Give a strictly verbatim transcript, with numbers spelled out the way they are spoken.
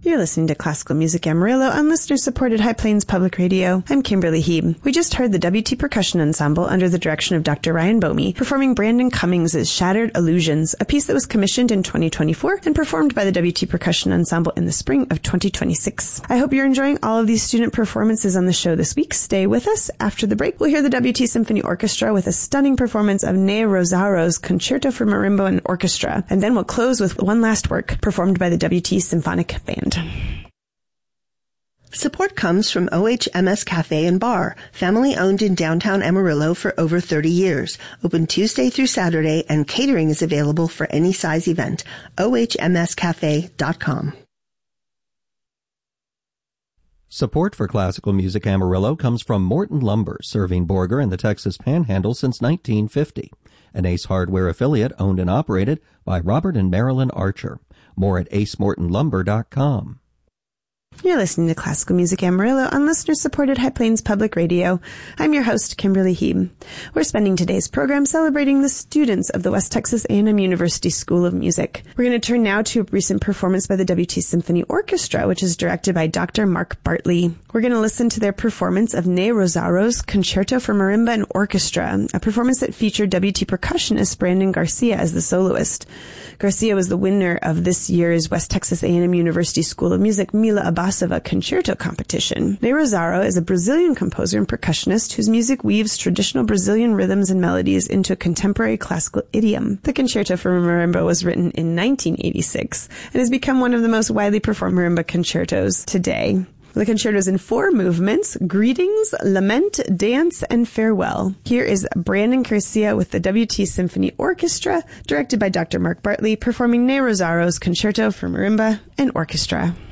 You're listening to Classical Music Amarillo on listener-supported High Plains Public Radio. I'm Kimberly Heeb. We just heard the W T Percussion Ensemble under the direction of Doctor Ryan Bomey performing Brandon Cummings' Shattered Illusions, a piece that was commissioned in twenty twenty-four and performed by the W T Percussion Ensemble in the spring of twenty twenty-six. I hope you're enjoying all of these student performances on the show this week. Stay with us. After the break, we'll hear the W T Symphony Orchestra with a stunning performance of Nea Rosaro's Concerto for Marimba and Orchestra. And then we'll close with one last work performed by the W T Symphonic Band. Support comes from O H M S Cafe and Bar, family owned in downtown Amarillo for over thirty years. Open Tuesday through Saturday, and catering is available for any size event. O H M S cafe dot com. Support for Classical Music Amarillo comes from Morton Lumber, serving Borger and the Texas Panhandle since nineteen fifty. An Ace Hardware affiliate owned and operated by Robert and Marilyn Archer. More at ace morton lumber dot com. You're listening to Classical Music Amarillo on listener-supported High Plains Public Radio. I'm your host, Kimberly Heeb. We're spending today's program celebrating the students of the West Texas A and M University School of Music. We're going to turn now to a recent performance by the W T Symphony Orchestra, which is directed by Doctor Mark Bartley. We're going to listen to their performance of Nea Rosaro's Concerto for Marimba and Orchestra, a performance that featured W T percussionist Brandon Garcia as the soloist. Garcia was the winner of this year's West Texas A and M University School of Music Mila Abasova Concerto Competition. Nea Rosaro is a Brazilian composer and percussionist whose music weaves traditional Brazilian rhythms and melodies into a contemporary classical idiom. The Concerto for Marimba was written in nineteen eighty-six and has become one of the most widely performed marimba concertos today. The concerto is in four movements: greetings, lament, dance, and farewell. Here is Brandon Garcia with the W T Symphony Orchestra, directed by Doctor Mark Bartley, performing Nea Rosaro's Concerto for Marimba and Orchestra.